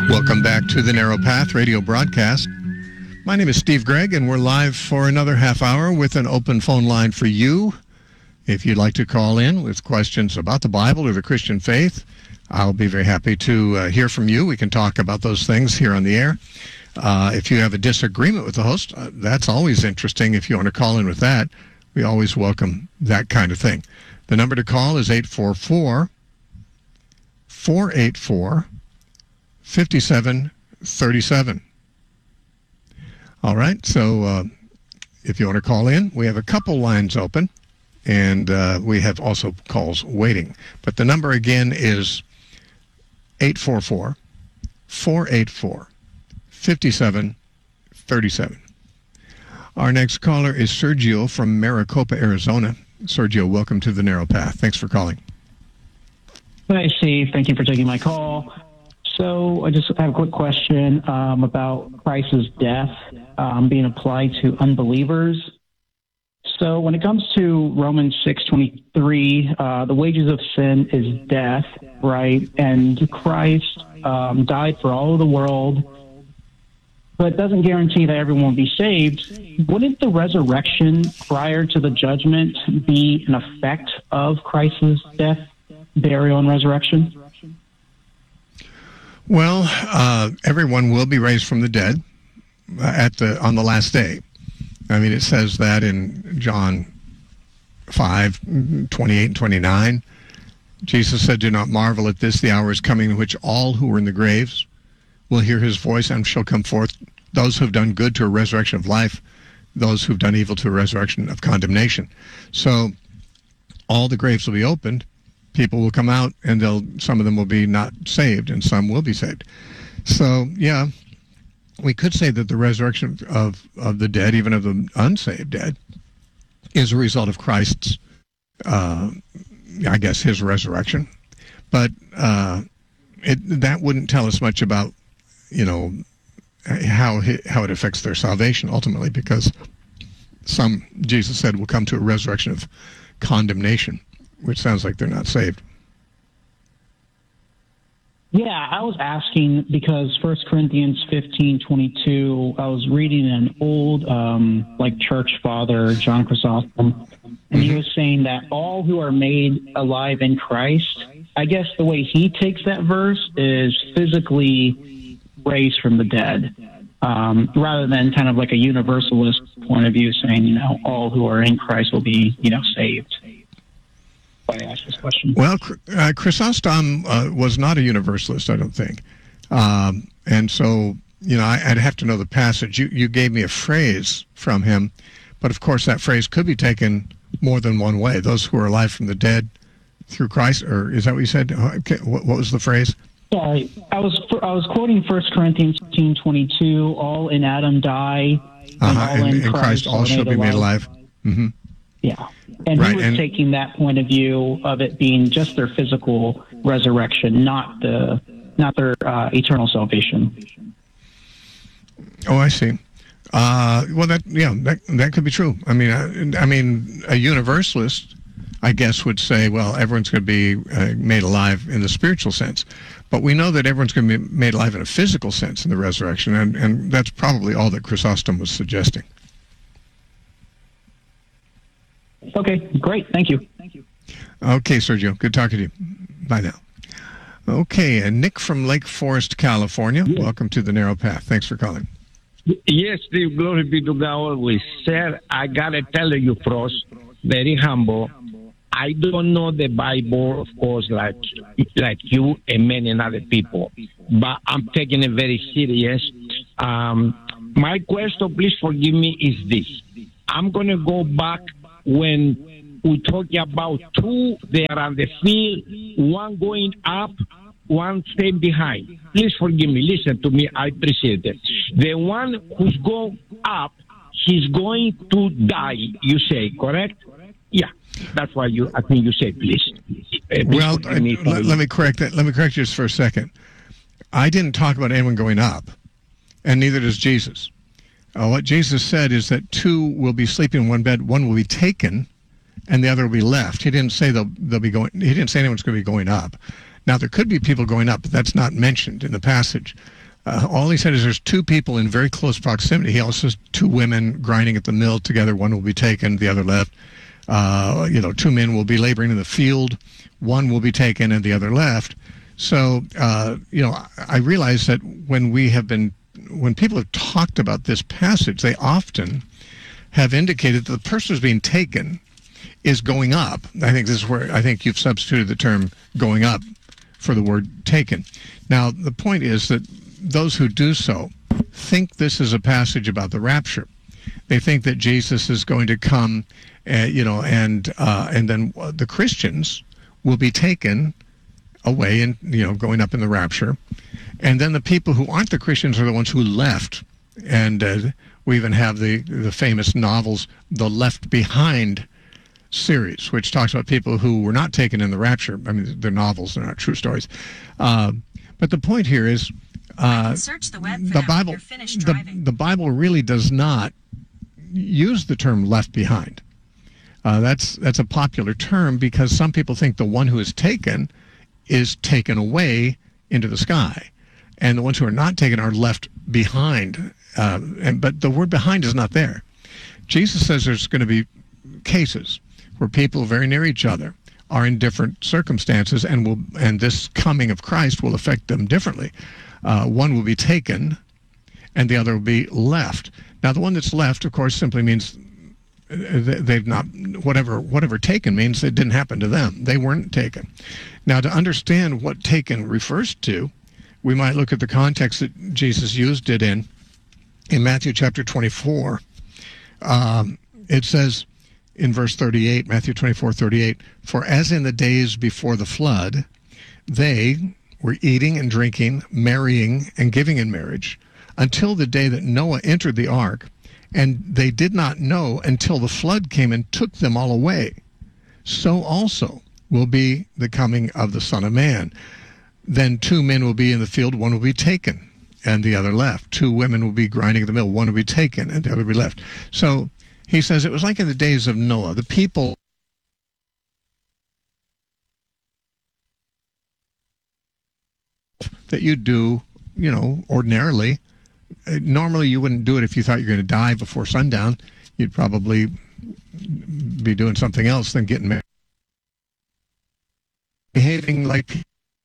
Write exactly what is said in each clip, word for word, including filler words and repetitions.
Welcome back to the Narrow Path radio broadcast. My name is Steve Gregg, and we're live for another half hour with an open phone line for you. If you'd like to call in with questions about the Bible or the Christian faith, I'll be very happy to uh, hear from you. We can talk about those things here on the air. Uh, if you have a disagreement with the host, uh, that's always interesting. If you want to call in with that, we always welcome that kind of thing. The number to call is eight four four, four eight four, five seven three seven. All right, so uh, if you want to call in, we have a couple lines open, and uh, we have also calls waiting. But the number again is eight four four, four eight four, five seven three seven. Our next caller is Sergio from Maricopa, Arizona. Sergio, welcome to the Narrow Path. Thanks for calling. Hi, Steve. Thank you for taking my call. So I just have a quick question um, about Christ's death um, being applied to unbelievers. So when it comes to Romans six twenty-three, uh, the wages of sin is death, right? And Christ um, died for all of the world, but it doesn't guarantee that everyone will be saved. Wouldn't the resurrection prior to the judgment be an effect of Christ's death, burial, and resurrection? Well, uh, everyone will be raised from the dead at the on the last day. I mean, it says that in John five, twenty-eight and twenty-nine. Jesus said, "Do not marvel at this, the hour is coming in which all who are in the graves will hear his voice and shall come forth, those who have done good to a resurrection of life, those who have done evil to a resurrection of condemnation." So all the graves will be opened. People will come out, and they'll some of them will be not saved, and some will be saved. So, yeah, we could say that the resurrection of, of the dead, even of the unsaved dead, is a result of Christ's, uh, I guess, his resurrection. But uh, it, that wouldn't tell us much about, you know, how how it affects their salvation ultimately, because some, Jesus said, will come to a resurrection of condemnation, which sounds like they're not saved. Yeah, I was asking because First Corinthians fifteen twenty-two, I was reading an old um, like church father, John Chrysostom, and he was saying that all who are made alive in Christ, I guess the way he takes that verse is physically raised from the dead, um, rather than kind of like a universalist point of view saying, you know, all who are in Christ will be, you know, saved. Why I asked this question. Well, uh, Chrysostom uh, was not a universalist, I don't think. Um, and so, you know, I, I'd have to know the passage. You, you gave me a phrase from him, but of course that phrase could be taken more than one way. Those who are alive from the dead through Christ, or is that what you said? Okay, what, what was the phrase? Sorry, I was I was quoting First Corinthians fifteen twenty-two, all in Adam die, and uh-huh. all in, in, in Christ, Christ all shall be made alive. Mm-hmm. Yeah. And right. he was and, taking that point of view of it being just their physical resurrection, not the not their uh, eternal salvation. Oh, I see. Uh, well, that yeah, that that could be true. I mean, I, I mean, a universalist, I guess, would say, well, everyone's going to be uh, made alive in the spiritual sense, but we know that everyone's going to be made alive in a physical sense in the resurrection, and and that's probably all that Chrysostom was suggesting. Okay, great. Thank you. Thank you. Okay, Sergio. Good talking to you. Bye now. Okay, and Nick from Lake Forest, California. Yes. Welcome to the Narrow Path. Thanks for calling. Yes, Steve. Glory be to God always. Sir, I got to tell you, Frost, very humble. I don't know the Bible, of course, like like you and many other people, but I'm taking it very serious. Um, my question, please forgive me, is this. I'm going to go back when we talk about two, they are on the field, one going up, one staying behind. Please forgive me. Listen to me. I appreciate it. The one who's going up, he's going to die, you say, correct? Yeah. That's why you, I think you say, please. Uh, please well, I, me let, let me correct that. Let me correct you just for a second. I didn't talk about anyone going up, and neither does Jesus. Uh, what Jesus said is that two will be sleeping in one bed, one will be taken, and the other will be left. He didn't say they'll they'll be going. He didn't say anyone's going to be going up. Now, there could be people going up, but that's not mentioned in the passage. Uh, all he said is there's two people in very close proximity. He also says two women grinding at the mill together. One will be taken, the other left. Uh, you know, two men will be laboring in the field. One will be taken and the other left. So, uh, you know, I realize that when we have been, when people have talked about this passage, they often have indicated that the person who's being taken is going up. I think this is where I think you've substituted the term going up for the word taken. Now, the point is that those who do so think this is a passage about the rapture. They think that Jesus is going to come, uh, you know, and uh, and then the Christians will be taken away and, you know, going up in the rapture. And then the people who aren't the Christians are the ones who left. And uh, we even have the, the famous novels, the Left Behind series, which talks about people who were not taken in the rapture. I mean, they're novels, they're not true stories. Uh, but the point here is uh, search the web for the that Bible, when you're finished the, driving. the Bible really does not use the term left behind. Uh, that's that's a popular term because some people think the one who is taken is taken away into the sky, and the ones who are not taken are left behind. Uh, and but the word behind is not there. Jesus says there's going to be cases where people very near each other are in different circumstances, and will and this coming of Christ will affect them differently. Uh, one will be taken, and the other will be left. Now, the one that's left, of course, simply means they've not, whatever whatever taken means it didn't happen to them. They weren't taken. Now, to understand what taken refers to, we might look at the context that Jesus used it in. In Matthew chapter twenty-four, um, it says in verse thirty-eight, Matthew twenty-four, thirty-eight, "For as in the days before the flood, they were eating and drinking, marrying and giving in marriage, until the day that Noah entered the ark, and they did not know until the flood came and took them all away. So also will be the coming of the Son of Man. Then two men will be in the field, one will be taken, and the other left. Two women will be grinding at the mill, one will be taken, and the other will be left." So he says it was like in the days of Noah. The people that you do, you know, ordinarily. Normally, you wouldn't do it if you thought you were going to die before sundown. You'd probably be doing something else than getting married. Behaving like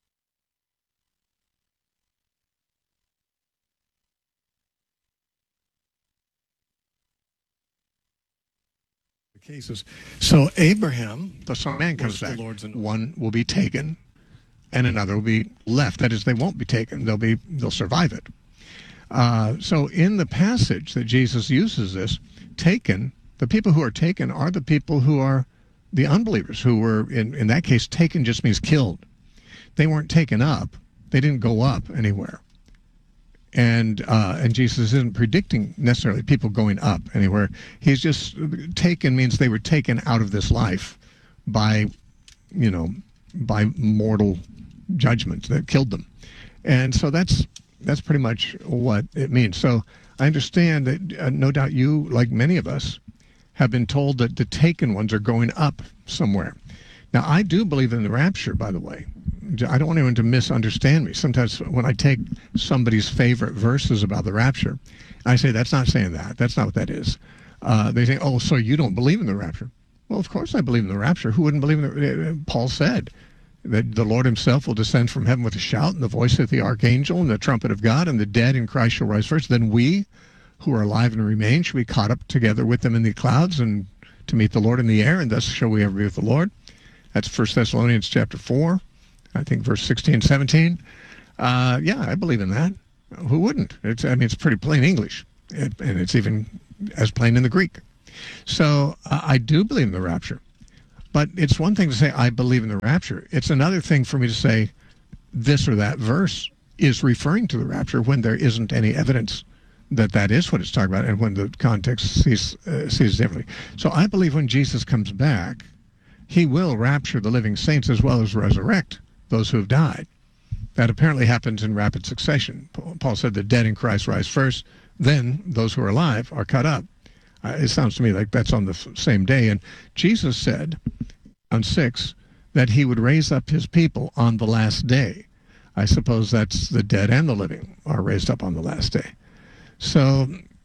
cases. So Abraham, the Son of Man, comes back. One will be taken, and another will be left. That is, they won't be taken. They'll be. They'll survive it. Uh, so in the passage that Jesus uses this, taken, the people who are taken are the people who are the unbelievers, who were, in, in that case, taken just means killed. They weren't taken up. They didn't go up anywhere. And uh, and Jesus isn't predicting necessarily people going up anywhere. He's just, taken means they were taken out of this life by, you know, by mortal judgment that killed them. And so that's that's pretty much what it means. So I understand that uh, no doubt you, like many of us, have been told that the taken ones are going up somewhere. Now, I do believe in the rapture, by the way. I don't want anyone to misunderstand me. Sometimes when I take somebody's favorite verses about the rapture, I say, that's not saying that. That's not what that is. Uh, they say, oh, so you don't believe in the rapture. Well, of course I believe in the rapture. Who wouldn't believe in the... Uh, Paul said that the Lord himself will descend from heaven with a shout and the voice of the archangel and the trumpet of God, and the dead in Christ shall rise first. Then we who are alive and remain shall be caught up together with them in the clouds and to meet the Lord in the air, and thus shall we ever be with the Lord. That's First Thessalonians chapter four, I think verse sixteen, seventeen. Uh, yeah, I believe in that. Who wouldn't? It's, I mean, it's pretty plain English, it, and it's even as plain in the Greek. So uh, I do believe in the rapture. But it's one thing to say, I believe in the rapture. It's another thing for me to say this or that verse is referring to the rapture when there isn't any evidence that that is what it's talking about, and when the context sees, uh, sees differently. So I believe when Jesus comes back, he will rapture the living saints as well as resurrect those who have died. That apparently happens in rapid succession. Paul said the dead in Christ rise first, then those who are alive are cut up. Uh, it sounds to me like that's on the f- same day. And Jesus said on six that he would raise up his people on the last day. I suppose that's the dead and the living are raised up on the last day. So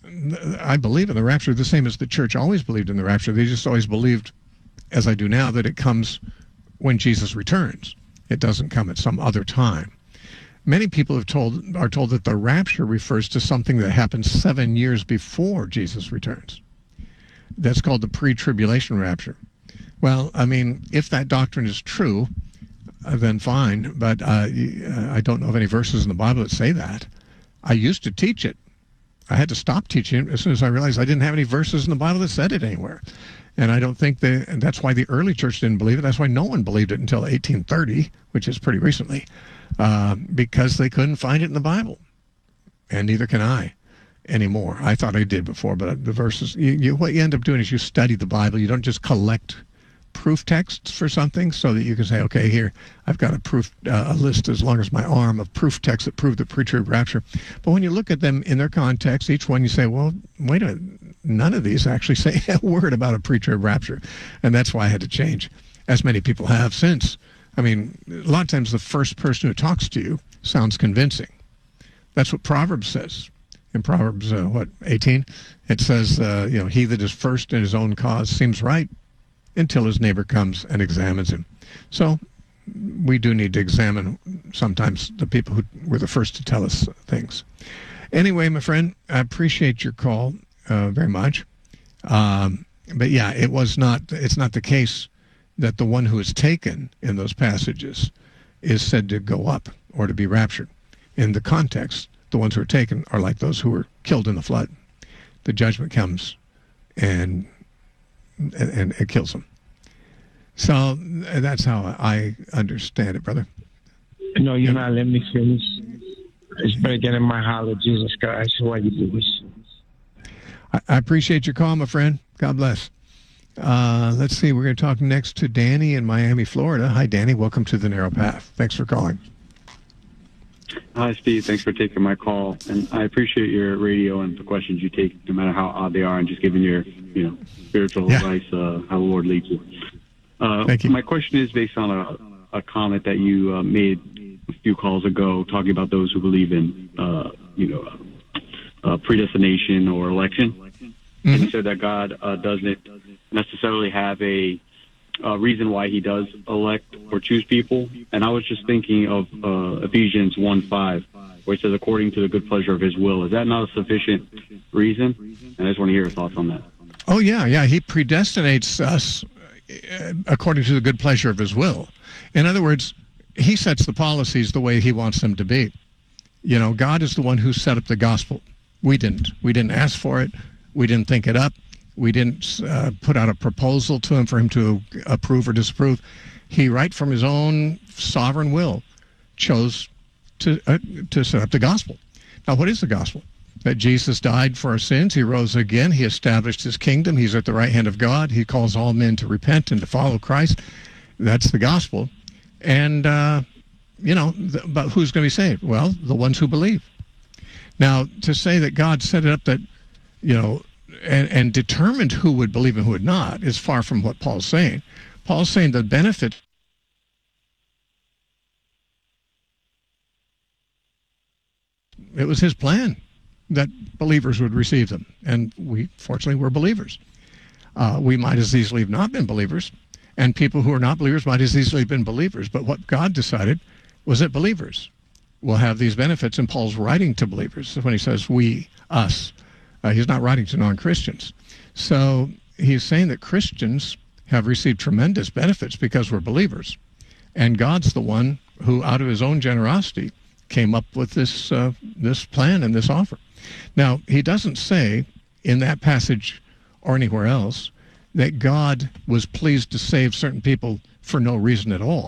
I believe in the rapture the same as the church always believed in the rapture. They just always believed, as I do now, that it comes when Jesus returns. It doesn't come at some other time. Many people have told are told that the rapture refers to something that happens seven years before Jesus returns. That's called the pre-tribulation rapture. Well, I mean, if that doctrine is true, uh, then fine. But uh, I don't know of any verses in the Bible that say that. I used to teach it. I had to stop teaching it as soon as I realized I didn't have any verses in the Bible that said it anywhere. And I don't think they, and that's why the early church didn't believe it. That's why no one believed it until eighteen thirty, which is pretty recently, uh, because they couldn't find it in the Bible. And neither can I anymore. I thought I did before, but the verses, you, you, what you end up doing is you study the Bible. You don't just collect proof texts for something so that you can say, okay, here, I've got a proof, uh, a list as long as my arm of proof texts that prove the pre-trib rapture. But when you look at them in their context, each one you say, well, wait a minute, none of these actually say a word about a pre-trib rapture. And that's why I had to change, as many people have since. I mean, a lot of times the first person who talks to you sounds convincing. That's what Proverbs says. In Proverbs, uh, what, eighteen? It says, uh, you know, he that is first in his own cause seems right until his neighbor comes and examines him. So we do need to examine sometimes the people who were the first to tell us things. Anyway, my friend, I appreciate your call uh, very much. Um, but yeah, it was not, it's not the case that the one who is taken in those passages is said to go up or to be raptured. In the context, the ones who are taken are like those who were killed in the flood. The judgment comes and and, and it kills them. So that's how I understand it, brother. No, you're not letting me finish. It's better getting my holler, Jesus Christ. Why you do this? I, I appreciate your call, my friend. God bless. Uh, let's see. We're going to talk next to Danny in Miami, Florida. Hi, Danny. Welcome to The Narrow Path. Thanks for calling. Hi, Steve. Thanks for taking my call. And I appreciate your radio and the questions you take, no matter how odd they are, and just giving your, you know, spiritual Yeah. advice, uh, how the Lord leads you. Uh, Thank you. My question is based on a, a comment that you uh, made a few calls ago, talking about those who believe in, uh, you know, uh, predestination or election. Mm-hmm. And you said that God uh, doesn't necessarily have a Uh, reason why he does elect or choose people. And I was just thinking of uh, Ephesians one five, where it says, according to the good pleasure of his will. Is that not a sufficient reason? And I just want to hear your thoughts on that. Oh, yeah, yeah. He predestinates us uh, according to the good pleasure of his will. In other words, he sets the policies the way he wants them to be. You know, God is the one who set up the gospel. We didn't. We didn't ask for it. We didn't think it up. We didn't uh, put out a proposal to him for him to approve or disapprove. He, right from his own sovereign will, chose to uh, to set up the gospel. Now, what is the gospel? That Jesus died for our sins. He rose again. He established his kingdom. He's at the right hand of God. He calls all men to repent and to follow Christ. That's the gospel. And, uh, you know, th- but who's going to be saved? Well, the ones who believe. Now, to say that God set it up that, you know, And, and determined who would believe and who would not is far from what Paul's saying. Paul's saying the benefit it was his plan that believers would receive them. And we, fortunately, were believers. Uh, we might as easily have not been believers, and people who are not believers might as easily have been believers. But what God decided was that believers will have these benefits, and Paul's writing to believers when he says we, us. Uh, he's not writing to non-Christians. So he's saying that Christians have received tremendous benefits because we're believers. And God's the one who, out of his own generosity, came up with this uh, this plan and this offer. Now, he doesn't say in that passage or anywhere else that God was pleased to save certain people for no reason at all.